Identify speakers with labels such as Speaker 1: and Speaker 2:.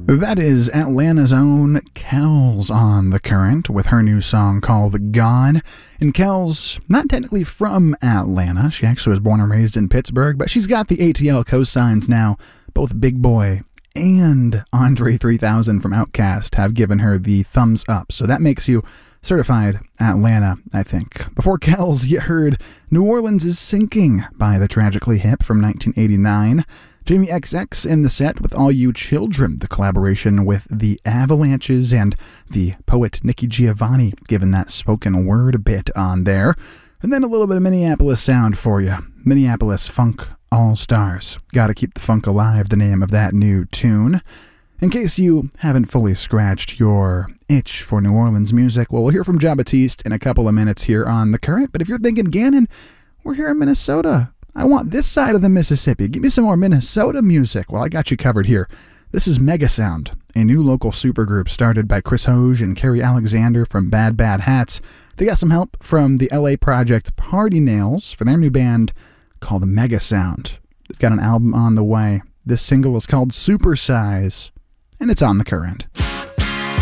Speaker 1: That is Atlanta's own Kells on The Current with her new song called Gone. And Kells, not technically from Atlanta, she actually was born and raised in Pittsburgh, but she's got the ATL cosigns now. Both Big Boi and Andre 3000 from Outkast have given her the thumbs up, so that makes you certified Atlanta, I think. Before Kells, you heard New Orleans is Sinking by the Tragically Hip from 1989. Jamie XX in the set with All You Children, the collaboration with the Avalanches and the poet Nikki Giovanni, given that spoken word bit on there. And then a little bit of Minneapolis sound for you. Minneapolis Funk All-Stars. Gotta Keep the Funk Alive, the name of that new tune. In case you haven't fully scratched your itch for New Orleans music, well, we'll hear from Jean-Baptiste in a couple of minutes here on The Current. But if you're thinking, Gannon, we're here in Minnesota. I want this side of the Mississippi. Give me some more Minnesota music. Well, I got you covered here. This is Megasound, a new local supergroup started by Chris Hoge and Carrie Alexander from Bad Bad Hats. They got some help from the LA project Party Nails for their new band called Megasound. They've got an album on the way. This single is called Super Size, and it's on The Current.